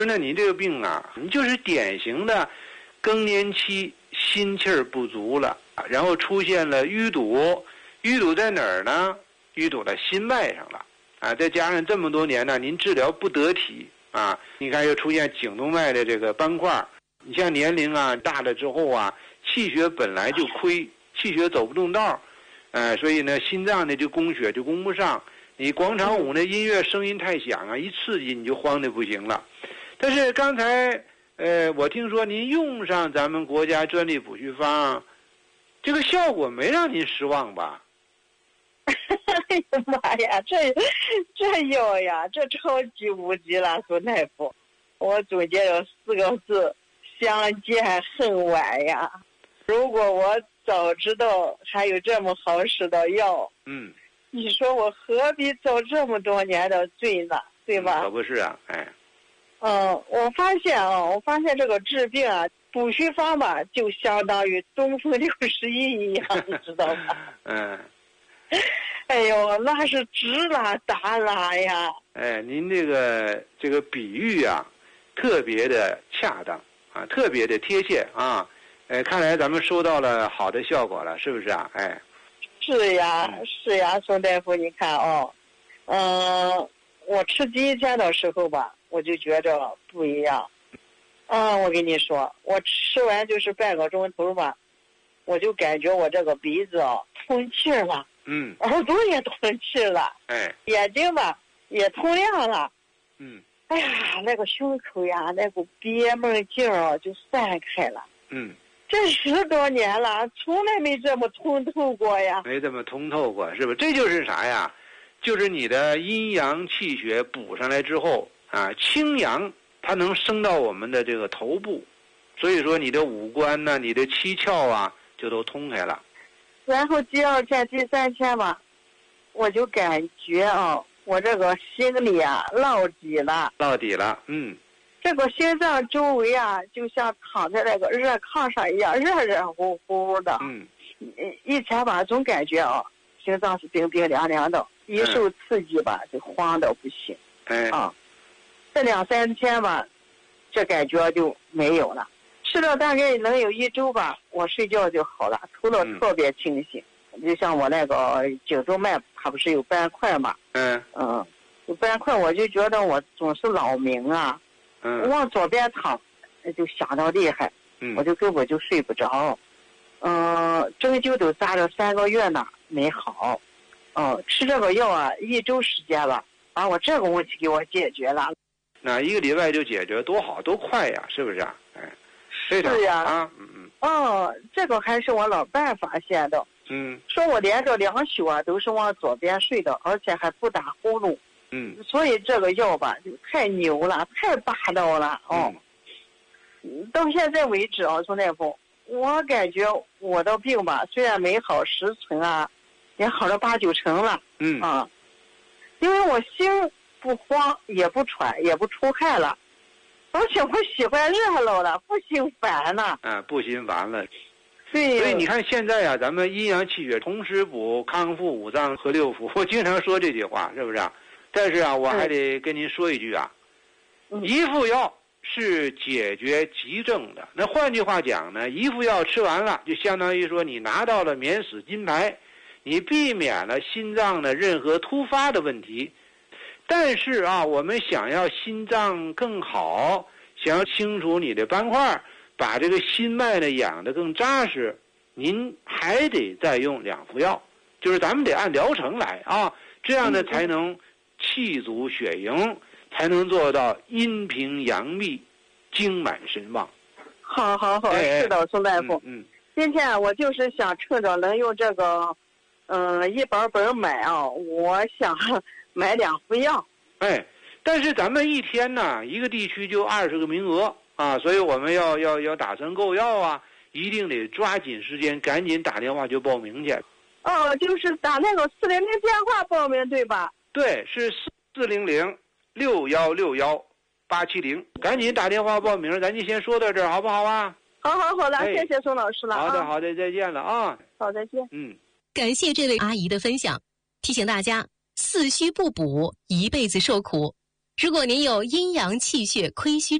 那你这个病啊，你就是典型的更年期心气儿不足了，然后出现了淤堵。淤堵在哪儿呢？淤堵在心脉上了啊！再加上这么多年呢，您治疗不得体啊，你看又出现颈动脉的这个斑块。你像年龄啊大了之后啊，气血本来就亏，气血走不动道，所以呢，心脏呢就供血就供不上。你广场舞那音乐声音太响啊，一刺激你就慌得不行了。但是刚才我听说您用上咱们国家专利补虚方，这个效果没让您失望吧？ 哎呀妈呀，这药呀，这超级无敌了，孙大夫。我总结了4个字：相见恨晚呀。如果我早知道还有这么好使的药，你说我何必遭这么多年的罪呢？对吧？ 可不是啊， 我发现这个治病啊，补虚方吧，就相当于东风61一样，你知道吗？哎呦，那是直拉大拉呀！ 您这个比喻啊，特别的恰当啊，特别的贴切啊。看来咱们收到了好的效果了，是不是啊？ 是呀，孙大夫，你看我吃第一天的时候吧，我就觉着不一样。我跟你说，我吃完就是半个钟头吧，我就感觉我这个鼻子通气了，耳朵也通气了，眼睛吧也通亮了，哎呀，那个胸口呀，那股憋闷劲儿就散开了，这10多年了，从来没这么通透过呀。 没这么通透过，是不是？这就是啥呀？就是你的阴阳气血补上来之后啊，清阳它能升到我们的这个头部，所以说你的五官呢，你的七窍啊，就都通开了。 然后第2天、第3天吧，我就感觉我这个心里啊落底了。这个心脏周围啊，就像躺在那个热炕上一样，热热乎乎的。以前吧，总感觉心脏是冰冰凉凉的，一受刺激吧，就慌得不行。这2、3天吧，这感觉就没有了。吃了大概能有1周吧，我睡觉就好了，头脑特别清醒。就像我那个颈动脉，它不是有斑块嘛？有斑块，我就觉得我总是老明啊。往左边躺，就想到厉害，我就根本就睡不着。针灸都扎了3个月呢，没好。吃这个药啊，1周时间了，把我这个问题给我解决了。 那1个礼拜就解决，多好，多快呀，是不是啊？ 是呀，这个还是我老伴发现的。说我连着2宿啊都是往左边睡的，而且还不打呼噜。所以这个药吧就太牛了，太霸道了。到现在为止孙大夫，我感觉我的病吧，虽然没好10成啊，也好了8、9成了。因为我心不慌，也不喘，也不出汗了，而且我喜欢热闹了，不心烦了。 不心烦了。 对。 所以你看现在咱们阴阳气血同时补，康复5脏和6腑，我经常说这句话，是不是啊？但是我还得跟您说一句一副药是解决急症的。那换句话讲呢，一副药吃完了，就相当于说你拿到了免死金牌，你避免了心脏的任何突发的问题。但是我们想要心脏更好，想要清除你的斑块，把这个心脉呢养得更扎实，您还得再用2副药，就是咱们得按疗程来这样呢才能气足血盈，才能做到阴平阳秘，精满神旺。 好，是的，孙大夫。今天我就是想趁着能用这个一本买我想买2副药。 但是咱们一天呢，一个地区就20个名额所以我们要打算购药一定得抓紧时间，赶紧打电话就报名去。 就是打那个400电话报名，对吧？ 对，是400-6161-870，赶紧打电话报名。咱就先说到这儿，好不好啊？ 好了，谢谢孙老师了。 好的，再见了好，再见。 感谢这位阿姨的分享，提醒大家，四虚不补，一辈子受苦。 如果您有阴阳气血亏虚